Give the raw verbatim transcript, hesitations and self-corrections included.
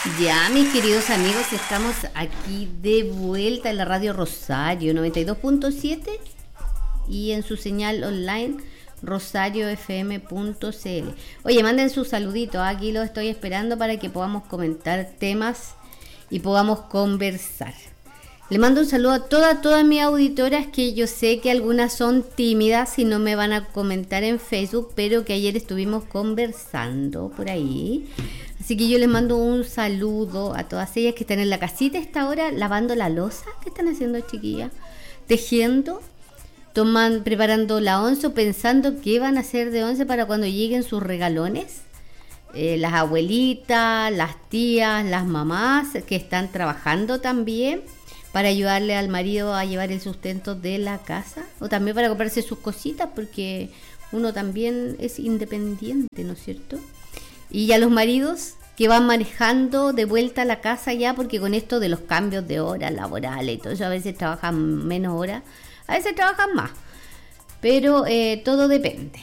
Ya, mis queridos amigos, estamos aquí de vuelta en la radio Rosario noventa y dos punto siete y en su señal online rosario f m punto c l. Oye, manden sus saluditos, aquí los estoy esperando para que podamos comentar temas y podamos conversar. Le mando un saludo a todas, todas mis auditoras, que yo sé que algunas son tímidas y no me van a comentar en Facebook, pero que ayer estuvimos conversando por ahí. Así que yo les mando un saludo a todas ellas que están en la casita a esta hora lavando la loza. ¿Qué están haciendo, chiquillas? Tejiendo, toman, preparando la once o pensando qué van a hacer de once para cuando lleguen sus regalones. Eh, las abuelitas, las tías, las mamás que están trabajando también para ayudarle al marido a llevar el sustento de la casa, o también para comprarse sus cositas, porque uno también es independiente, ¿no es cierto? Y a los maridos que van manejando de vuelta a la casa ya, porque con esto de los cambios de horas laborales y todo eso, a veces trabajan menos horas, a veces trabajan más, pero eh, todo depende.